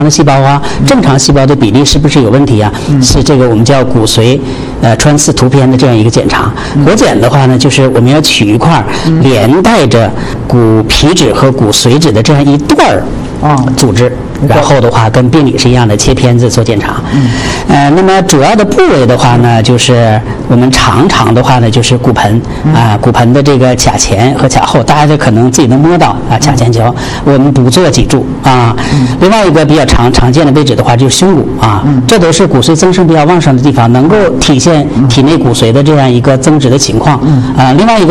细胞啊，正常细胞的比例是不是有问题啊？是这个我们叫骨髓穿刺图片的这样一个检查。活检的话呢，就是我们要取一块连带着骨皮质和骨髓质的这样一段组织。然后的话，跟病理是一样的，切片子做检查。那么主要的部位的话呢，就是我们常的话呢，就是骨盆骨盆的这个髂前和髂后，大家就可能自己能摸到髂前球，我们不做脊柱另外一个比较常见的位置的话，就是胸骨这都是骨髓增生比较旺盛的地方，能够体现体内骨髓的这样一个增殖的情况另外一个